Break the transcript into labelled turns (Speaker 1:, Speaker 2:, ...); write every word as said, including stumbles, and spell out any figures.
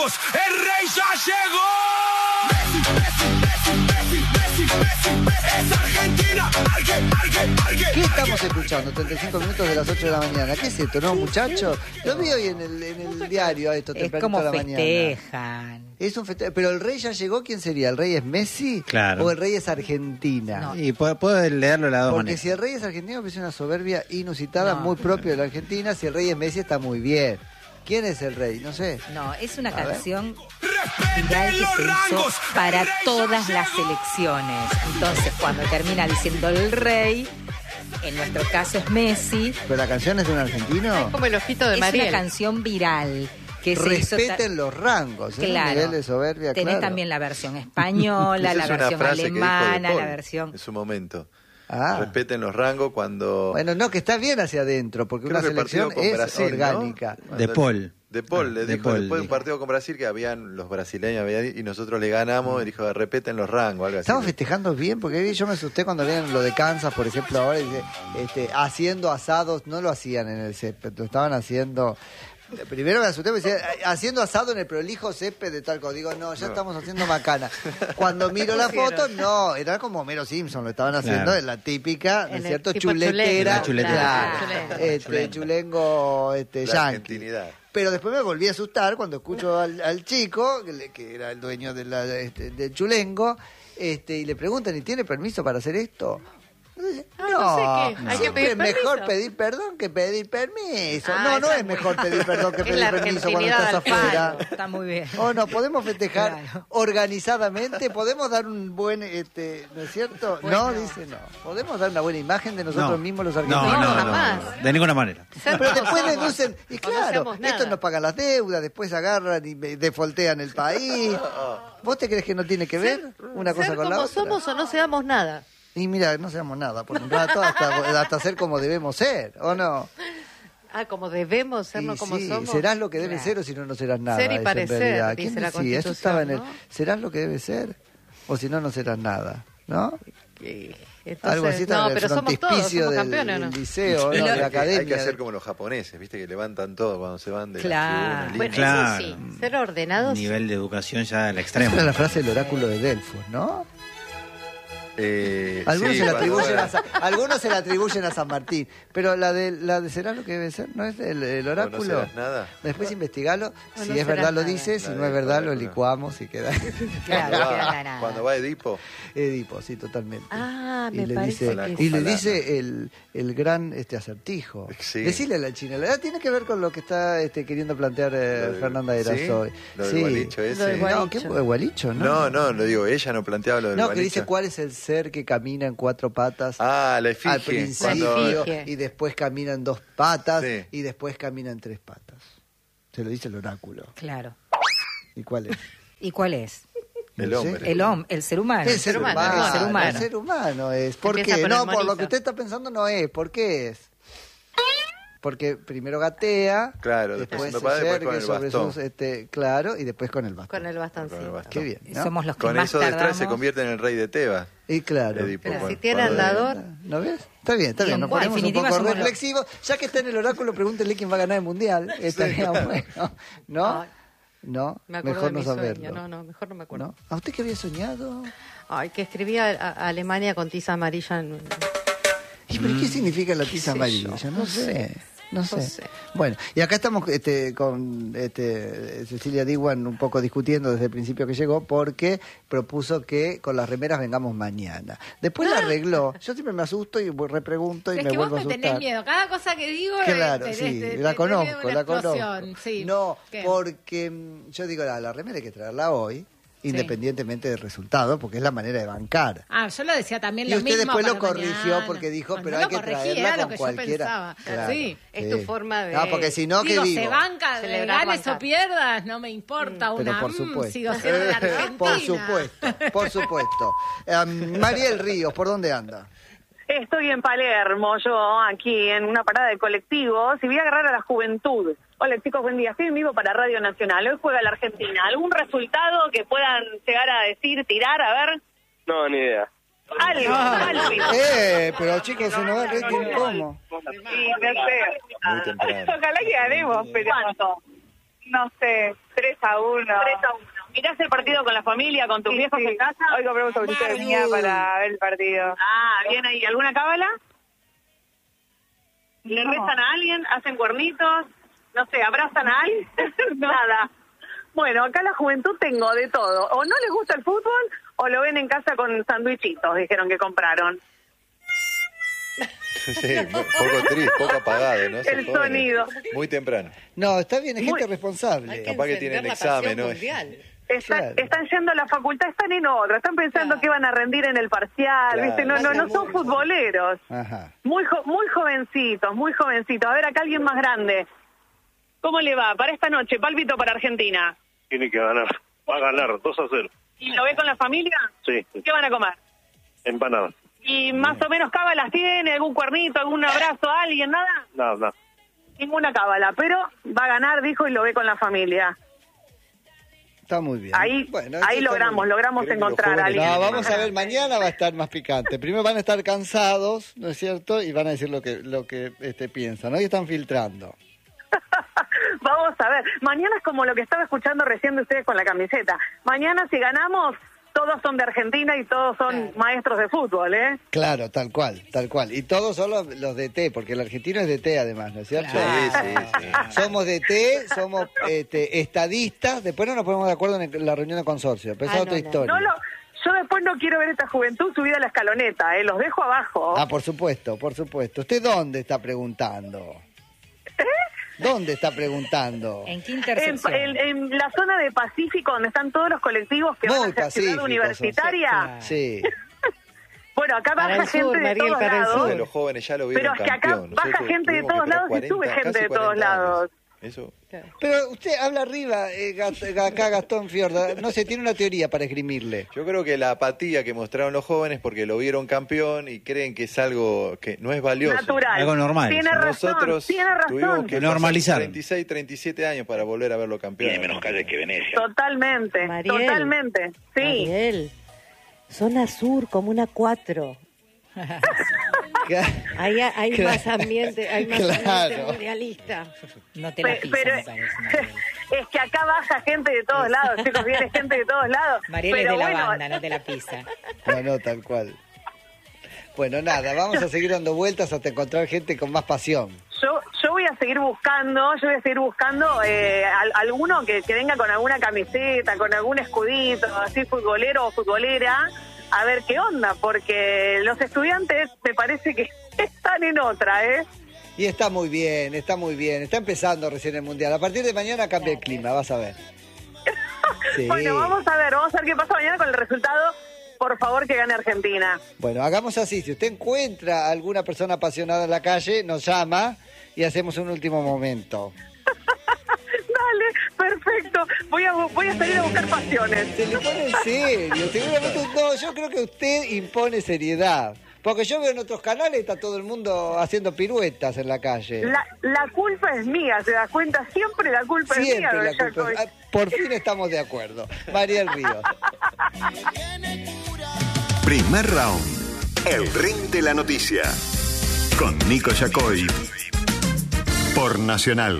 Speaker 1: rangos, el rey ya llegó. Messi, Messi, Messi, Messi, Messi, Messi, es Argentina. Arge, arge, arge,
Speaker 2: ¿Qué estamos escuchando? treinta y cinco minutos de las ocho de la mañana. ¿Qué es esto, no, muchachos? Lo vi hoy en el, en el diario a esto
Speaker 3: Es
Speaker 2: tempranito
Speaker 3: como
Speaker 2: de la mañana.
Speaker 3: festejan.
Speaker 2: Es un festejo. Pero el rey ya llegó, ¿quién sería? ¿El rey es Messi?
Speaker 4: Claro.
Speaker 2: ¿O el rey es Argentina?
Speaker 3: No.
Speaker 4: Y puedo, puedo leerlo de las dos
Speaker 2: Porque
Speaker 4: maneras.
Speaker 2: si el rey es argentino, me parece una soberbia inusitada,
Speaker 3: No.
Speaker 2: muy propia de la Argentina. Si el rey es Messi, está muy bien. ¿Quién es el rey? No sé.
Speaker 3: No, es una
Speaker 2: A ver.
Speaker 3: canción
Speaker 1: Respeten
Speaker 3: viral que
Speaker 1: los
Speaker 3: se hizo
Speaker 1: rangos,
Speaker 3: para
Speaker 1: el rey
Speaker 3: todas
Speaker 1: ya
Speaker 3: las
Speaker 1: llegó.
Speaker 3: selecciones. Entonces, cuando termina diciendo el rey, en nuestro caso es Messi,
Speaker 2: ¿Pero la canción es de un argentino?
Speaker 5: Como el ojito de
Speaker 3: es
Speaker 5: Mariel.
Speaker 3: una canción viral que se hizo ta-
Speaker 2: Respeten los rangos. Es
Speaker 3: Claro.
Speaker 2: un nivel de soberbia,
Speaker 3: Tenés
Speaker 2: claro.
Speaker 3: también la versión española,
Speaker 6: Esa
Speaker 3: la
Speaker 6: es una
Speaker 3: versión
Speaker 6: frase que dijo De
Speaker 3: alemana,
Speaker 6: Paul
Speaker 3: la versión...
Speaker 6: en su momento.
Speaker 2: Ah.
Speaker 6: Respeten los rangos cuando...
Speaker 2: Bueno, no, que está bien hacia adentro, porque
Speaker 6: Creo
Speaker 2: una
Speaker 6: que el partido
Speaker 2: selección
Speaker 6: con
Speaker 2: es
Speaker 6: Brasil, ¿no?
Speaker 2: orgánica.
Speaker 4: De Paul.
Speaker 6: De Paul,
Speaker 4: Ah,
Speaker 6: le
Speaker 4: De
Speaker 6: dijo
Speaker 4: Paul,
Speaker 6: después de un
Speaker 4: dijo.
Speaker 6: partido con Brasil que habían los brasileños habían- y nosotros le ganamos y dijo, respeten los rangos, algo así.
Speaker 2: Estamos festejando bien, porque yo me asusté cuando veían lo de Kansas, por ejemplo, ahora, y dice, este, haciendo asados, no lo hacían en el césped, lo estaban haciendo... Primero me asusté, me decía, haciendo asado en el prolijo césped de Talco. Digo, no, ya estamos haciendo macana. Cuando miro la foto, no, era como Homero Simpson, lo estaban haciendo
Speaker 4: Claro.
Speaker 2: en la típica, ¿no es
Speaker 5: En el
Speaker 2: cierto?
Speaker 5: tipo
Speaker 2: Chuletera.
Speaker 4: chulengo.
Speaker 2: Claro,
Speaker 5: Chulengo.
Speaker 2: este,
Speaker 4: Chulengo.
Speaker 2: chulengo este,
Speaker 6: La
Speaker 2: yankee.
Speaker 6: argentinidad.
Speaker 2: Pero después me volví a asustar cuando escucho al, al chico, que, le- que era el dueño de la, este, del chulengo, este, y le preguntan, ¿y tiene permiso para hacer esto? Dice,
Speaker 5: Ah, no sé qué, hay que
Speaker 2: siempre
Speaker 5: pedir
Speaker 2: es mejor
Speaker 5: permiso.
Speaker 2: pedir perdón que pedir permiso.
Speaker 5: Ah,
Speaker 2: no, no
Speaker 5: esa
Speaker 2: es
Speaker 5: es muy-
Speaker 2: mejor pedir perdón que
Speaker 5: Es
Speaker 2: pedir
Speaker 5: la
Speaker 2: permiso cuando
Speaker 5: argentinidad
Speaker 2: estás
Speaker 5: al palo.
Speaker 2: afuera.
Speaker 3: Está muy bien.
Speaker 2: O no, podemos festejar
Speaker 3: Claro.
Speaker 2: organizadamente, podemos dar un buen, este, ¿no es cierto? No, dice no. Podemos dar una buena imagen de nosotros
Speaker 4: No.
Speaker 2: mismos los
Speaker 4: No,
Speaker 2: argentinos.
Speaker 4: no, no,
Speaker 5: jamás.
Speaker 4: no, de ninguna manera.
Speaker 5: Ser
Speaker 2: Pero
Speaker 5: como
Speaker 2: después
Speaker 5: somos.
Speaker 2: deducen, y
Speaker 5: O no
Speaker 2: claro,
Speaker 5: seamos nada.
Speaker 2: estos no pagan las deudas, después agarran y me- defoltean el país. ¿Vos te crees que no tiene que ver una cosa
Speaker 5: Ser
Speaker 2: con la
Speaker 5: como
Speaker 2: otra?
Speaker 5: somos o no seamos nada.
Speaker 2: Y mira, no seamos nada por un rato hasta, hasta ser como debemos ser, ¿o no?
Speaker 5: Ah, como debemos ser, no
Speaker 2: Y
Speaker 5: como
Speaker 2: sí,
Speaker 5: somos.
Speaker 2: serás lo que debes
Speaker 3: Claro.
Speaker 2: ser o si no, no serás nada.
Speaker 5: Ser y
Speaker 2: eso en
Speaker 5: parecer,
Speaker 2: realidad.
Speaker 5: dice
Speaker 2: ¿Quién
Speaker 5: la
Speaker 2: decía? Eso estaba en el,
Speaker 5: Constitución, ¿no?
Speaker 2: serás lo que debes ser o si no, no serás nada, ¿no?
Speaker 5: Y entonces-
Speaker 2: Algo así estaba
Speaker 5: no,
Speaker 2: en el
Speaker 5: pero somos todos,
Speaker 2: frontispicio
Speaker 5: somos
Speaker 2: del,
Speaker 5: campeones, ¿o
Speaker 2: del
Speaker 5: ¿no?
Speaker 2: liceo, ¿no?
Speaker 3: Y lo-
Speaker 2: de la
Speaker 6: Hay que-
Speaker 2: academia.
Speaker 6: Hay que hacer como los japoneses, viste, que levantan todo cuando se van de
Speaker 3: Claro.
Speaker 6: la tribuna,
Speaker 5: Bueno,
Speaker 6: limpio.
Speaker 5: eso sí, ser ordenados.
Speaker 4: Nivel de educación ya al
Speaker 2: Esa
Speaker 4: extremo.
Speaker 2: era la frase del oráculo de Delfos, ¿no?
Speaker 6: Eh,
Speaker 2: Algunos,
Speaker 6: sí,
Speaker 2: se la
Speaker 6: cuando-
Speaker 2: atribuyen a, Sa- algunos se la atribuyen a San Martín, pero la de la de será lo que debe ser, ¿no es el, el
Speaker 6: ¿O no
Speaker 2: oráculo?
Speaker 6: serás nada?
Speaker 2: Después investigalo,
Speaker 5: O
Speaker 2: si
Speaker 5: no
Speaker 2: es
Speaker 5: serás
Speaker 2: verdad lo
Speaker 5: nada.
Speaker 2: dice, si
Speaker 6: La
Speaker 2: no
Speaker 6: de
Speaker 2: es verdad lo
Speaker 6: oráculo.
Speaker 2: licuamos y queda
Speaker 3: Claro,
Speaker 6: Cuando
Speaker 3: queda
Speaker 6: va-
Speaker 3: la nada.
Speaker 6: Cuando va Edipo,
Speaker 2: Edipo, sí, totalmente.
Speaker 5: Ah, me
Speaker 2: y le
Speaker 5: parece
Speaker 2: dice,
Speaker 6: que
Speaker 2: y le
Speaker 6: sí.
Speaker 2: dice el, el gran este acertijo.
Speaker 6: Sí.
Speaker 2: Decirle a la china, la verdad tiene que ver con lo que está este, queriendo plantear eh,
Speaker 6: Lo del-
Speaker 2: Fernanda
Speaker 6: ¿sí?
Speaker 2: Erasoy.
Speaker 6: Lo del gualicho ese.
Speaker 5: Lo del
Speaker 2: No,
Speaker 5: gualicho.
Speaker 2: qué gualicho, ¿no?
Speaker 6: no, no, lo digo, ella no planteaba lo del
Speaker 2: No, que
Speaker 6: gualicho.
Speaker 2: dice cuál es el ser que camina en cuatro patas.
Speaker 6: Ah, la
Speaker 2: al
Speaker 6: efigie.
Speaker 2: principio
Speaker 6: Cuando-
Speaker 5: efigie.
Speaker 2: y después camina en dos patas
Speaker 6: Sí.
Speaker 2: y después camina en tres patas. Se lo dice el oráculo.
Speaker 3: Claro.
Speaker 2: ¿Y cuál es?
Speaker 3: ¿Y cuál es?
Speaker 6: El
Speaker 2: No sé.
Speaker 6: hombre.
Speaker 3: El hombre, el ser humano.
Speaker 2: El ser humano,
Speaker 5: humano,
Speaker 3: el ser humano.
Speaker 2: el ser humano es. ¿Por
Speaker 5: Empieza
Speaker 2: qué?
Speaker 5: con
Speaker 2: No,
Speaker 5: el
Speaker 2: por lo
Speaker 5: monito.
Speaker 2: que usted está pensando no es. ¿Por qué es? Porque primero gatea,
Speaker 6: Claro,
Speaker 2: después
Speaker 6: después
Speaker 2: se
Speaker 6: haciendo padre, después con
Speaker 2: yergue
Speaker 6: el
Speaker 2: sobre
Speaker 6: bastón.
Speaker 2: sus, este, claro, y después con el bastón.
Speaker 5: Con el bastoncito.
Speaker 6: Con el bastón.
Speaker 2: Qué bien, ¿no?
Speaker 3: Somos los que
Speaker 6: Con
Speaker 3: más
Speaker 6: eso detrás
Speaker 3: tardamos.
Speaker 6: se convierte en el rey de Tebas.
Speaker 2: Y claro.
Speaker 6: Edipo,
Speaker 5: Pero si
Speaker 6: cuando-
Speaker 5: tiene
Speaker 6: cuando-
Speaker 5: andador.
Speaker 2: ¿No ves? Está bien, está
Speaker 3: Y
Speaker 2: bien.
Speaker 3: en
Speaker 2: Nos ponemos un
Speaker 3: definitiva
Speaker 2: poco
Speaker 3: somos los-
Speaker 2: reflexivos. Ya que está en el oráculo, pregúntenle quién va a ganar el mundial. Estaría bueno. ¿no?
Speaker 5: Ay,
Speaker 2: ¿No?
Speaker 5: Me acuerdo
Speaker 2: Mejor
Speaker 5: de
Speaker 2: no
Speaker 5: mi sueño.
Speaker 2: saberlo.
Speaker 5: No, no, mejor no me acuerdo.
Speaker 2: ¿No? ¿A usted qué había soñado?
Speaker 5: Ay, que escribía a, a Alemania con tiza amarilla. En...
Speaker 2: ¿Y pero qué significa la tiza
Speaker 5: sé
Speaker 2: amarilla?
Speaker 5: yo?
Speaker 2: No,
Speaker 5: No
Speaker 2: sé. No sé.
Speaker 5: No sé.
Speaker 2: Bueno, y acá estamos este, con este, Cecilia Diwan un poco discutiendo desde el principio que llegó porque propuso que con las remeras vengamos mañana. Después la arregló. Yo siempre me asusto y repregunto y
Speaker 7: Es
Speaker 2: me
Speaker 7: que vos
Speaker 2: vuelvo a
Speaker 7: me
Speaker 2: asustar.
Speaker 7: tenés miedo. Cada cosa que digo
Speaker 2: Claro,
Speaker 7: es,
Speaker 2: sí,
Speaker 7: te- te-
Speaker 2: la
Speaker 7: te-
Speaker 2: conozco,
Speaker 7: te- una
Speaker 2: la
Speaker 7: explosión,
Speaker 2: conozco.
Speaker 7: sí.
Speaker 2: No,
Speaker 7: ¿Qué?
Speaker 2: porque mm, yo digo, la, la remera hay que traerla hoy, independientemente del resultado, porque es la manera de bancar.
Speaker 7: Ah, yo lo decía también
Speaker 2: Y
Speaker 7: lo
Speaker 2: usted
Speaker 7: mismo
Speaker 2: después lo
Speaker 7: para
Speaker 2: corrigió
Speaker 7: mañana.
Speaker 2: porque dijo,
Speaker 7: No,
Speaker 2: pero
Speaker 7: no
Speaker 2: hay
Speaker 7: lo
Speaker 2: que
Speaker 7: corregí,
Speaker 2: traerla
Speaker 7: era lo
Speaker 2: con
Speaker 7: que yo
Speaker 2: cualquiera.
Speaker 7: pensaba.
Speaker 2: Claro,
Speaker 7: Sí.
Speaker 5: Es tu forma de-
Speaker 2: Ah, porque si no,
Speaker 7: Digo,
Speaker 2: ¿qué digo?
Speaker 7: se banca,
Speaker 5: Celebrar
Speaker 7: ganes
Speaker 5: bancar.
Speaker 7: o pierdas, no me importa
Speaker 2: Pero
Speaker 7: una.
Speaker 2: por
Speaker 7: mm,
Speaker 2: supuesto.
Speaker 7: sigo siendo de Argentina.
Speaker 2: Por supuesto, por supuesto. Um, Mariel Ríos, ¿por dónde anda?
Speaker 8: Estoy en Palermo, yo aquí en una parada de colectivos y voy a agarrar a la juventud. Hola chicos, buen día. Estoy en vivo para Radio Nacional. Hoy juega la Argentina. ¿Algún resultado que puedan llegar a decir, tirar? A ver.
Speaker 9: No, ni idea.
Speaker 8: Algo, algo.
Speaker 2: Eh, pero chicos, se nos va el rating, ¿cómo?
Speaker 8: Sí, no sé.
Speaker 6: Muy temprano.
Speaker 8: Ojalá que ganemos, pero... ¿Cuánto? No sé, tres a uno. tres a uno. ¿Mirás el partido con la familia, con tus
Speaker 9: Sí,
Speaker 8: viejos
Speaker 9: sí.
Speaker 8: en casa?
Speaker 9: Hoy compré un sobrecito de mía para ver el partido.
Speaker 8: Ah, bien ahí. ¿Alguna cábala? ¿Le
Speaker 9: No.
Speaker 8: rezan a alguien? ¿Hacen cuernitos? No sé, ¿abrazan a alguien? Nada. Bueno, acá la juventud tengo de todo. O no les gusta el fútbol o lo ven en casa con sandwichitos, dijeron que compraron.
Speaker 6: Sí, poco triste, poco apagado, ¿no? Esos
Speaker 8: El
Speaker 6: jóvenes.
Speaker 8: sonido.
Speaker 6: Muy temprano.
Speaker 2: No, está bien, es gente
Speaker 8: Muy-
Speaker 2: responsable.
Speaker 6: Capaz que tienen examen, ¿no?
Speaker 8: Está-
Speaker 2: Claro.
Speaker 8: Están yendo a la facultad, están en otra, están pensando que van a rendir en el parcial,
Speaker 6: Claro.
Speaker 8: ¿viste? No, no, no son futboleros.
Speaker 2: Ajá.
Speaker 8: Muy jo- muy jovencitos, muy jovencitos. A ver, acá alguien más grande. ¿Cómo le va? Para esta noche, pálpito para Argentina.
Speaker 10: Tiene que ganar. Va a ganar, dos a cero.
Speaker 8: ¿Y lo ve con la familia?
Speaker 10: Sí,
Speaker 8: ¿Qué van a comer?
Speaker 10: empanada.
Speaker 8: ¿Y más o menos cábalas tiene? ¿Algún cuernito, algún abrazo a alguien? ¿Nada?
Speaker 10: Nada, nada.
Speaker 8: Ninguna cábala, pero va a ganar, dijo, y lo ve con la familia.
Speaker 2: Está muy bien.
Speaker 8: Ahí,
Speaker 2: Bueno, eso
Speaker 8: ahí
Speaker 2: está
Speaker 8: logramos,
Speaker 2: muy bien.
Speaker 8: logramos
Speaker 6: Creo que los
Speaker 8: encontrar a
Speaker 6: jóvenes-
Speaker 8: alguien.
Speaker 2: No, vamos a ver, mañana va a estar más picante. Primero van a estar cansados, ¿no es cierto? Y van a decir lo que lo que este, piensan. Hoy están filtrando.
Speaker 8: Vamos a ver. Mañana es como lo que estaba escuchando recién de ustedes con la camiseta. Mañana, si ganamos, todos son de Argentina y todos son maestros de fútbol, ¿eh?
Speaker 2: Claro, tal cual, tal cual. Y todos son los, los de T, porque el argentino es de T además, ¿no es cierto?
Speaker 6: Sí, sí, sí.
Speaker 2: Somos de T, somos este, estadistas, después no nos ponemos de acuerdo en la reunión de consorcio, pero esa
Speaker 5: Ah,
Speaker 2: es otra
Speaker 5: no, no.
Speaker 2: historia.
Speaker 8: No lo, yo después no quiero ver esta juventud subida a la escaloneta, ¿eh? Los dejo abajo.
Speaker 2: Ah, por supuesto, por supuesto. ¿Usted dónde está preguntando? ¿Dónde está preguntando?
Speaker 3: ¿En qué
Speaker 8: En,
Speaker 3: intersección?
Speaker 8: en- en la zona de Pacífico, donde están todos los colectivos que
Speaker 2: Muy
Speaker 8: van hacia Ciudad
Speaker 2: pacífico,
Speaker 8: Universitaria.
Speaker 2: Sí.
Speaker 8: Bueno, acá
Speaker 5: Para
Speaker 8: baja
Speaker 5: el
Speaker 8: gente
Speaker 5: sur,
Speaker 8: de
Speaker 5: Mariel,
Speaker 8: todos
Speaker 5: para el
Speaker 8: lados.
Speaker 6: De los jóvenes ya lo vieron
Speaker 8: Pero es que acá
Speaker 6: campeón.
Speaker 8: baja
Speaker 6: Nosotros
Speaker 8: gente de
Speaker 6: tuvimos
Speaker 8: todos
Speaker 6: que esperar
Speaker 8: lados y sube
Speaker 6: cuarenta,
Speaker 8: gente
Speaker 6: casi
Speaker 8: de todos
Speaker 6: cuarenta años.
Speaker 8: lados.
Speaker 6: Eso.
Speaker 2: Pero usted habla arriba, eh, Gat- acá Gastón Fiorda, no sé, tiene una teoría para esgrimirle.
Speaker 6: Yo creo que la apatía que mostraron los jóvenes porque lo vieron campeón y creen que es algo que no es valioso.
Speaker 8: Natural.
Speaker 4: Algo normal.
Speaker 8: Tiene razón,
Speaker 6: Nosotros
Speaker 8: tiene
Speaker 6: tuvimos
Speaker 8: razón.
Speaker 6: que
Speaker 4: Normalizar.
Speaker 6: treinta y seis, treinta y siete años para volver a verlo campeón.
Speaker 10: Tiene menos calle que Venecia.
Speaker 8: Totalmente,
Speaker 5: Mariel.
Speaker 8: totalmente. Sí.
Speaker 5: Mariel, zona sur, Comuna cuatro. Ahí hay
Speaker 2: Claro.
Speaker 5: más ambiente, hay más
Speaker 2: Claro.
Speaker 5: ambiente mundialista.
Speaker 3: No te la
Speaker 8: Pe-
Speaker 3: pisa,
Speaker 8: pero
Speaker 3: me parece, Mariel.
Speaker 8: es que acá baja gente de todos lados, chicos, viene gente de todos lados.
Speaker 3: Mariel es
Speaker 8: pero
Speaker 3: de la
Speaker 8: bueno,
Speaker 3: banda, no te la pisa.
Speaker 2: No, no, tal cual. Bueno, nada, vamos a seguir dando vueltas hasta encontrar gente con más pasión.
Speaker 8: Yo, yo voy a seguir buscando, yo voy a seguir buscando eh, al- alguno que, que venga con alguna camiseta, con algún escudito, así futbolero o futbolera, a ver qué onda, porque los estudiantes me parece que están en otra, ¿eh?
Speaker 2: Y está muy bien, está muy bien. Está empezando recién el Mundial. A partir de mañana cambia el clima, vas a ver. Sí.
Speaker 8: Bueno, vamos a ver, vamos a ver qué pasa mañana con el resultado. Por favor, que gane Argentina.
Speaker 2: Bueno, hagamos así. Si usted encuentra a alguna persona apasionada en la calle, nos llama y hacemos un último momento.
Speaker 8: Dale, perfecto. Voy a, voy a salir a buscar pasiones.
Speaker 2: Se le pone en serio. Seguramente no, yo creo que usted impone seriedad. Porque yo veo en otros canales, está todo el mundo haciendo piruetas en la calle.
Speaker 8: La, la culpa es mía, ¿se das cuenta? Siempre la culpa es mía.
Speaker 2: Siempre la
Speaker 8: don
Speaker 2: culpa.
Speaker 8: Jacobi.
Speaker 2: Ah, Por fin estamos de acuerdo. Mariel Ríos.
Speaker 11: Primer round. El ring de la noticia. Con Nico Yacoy. Por Nacional.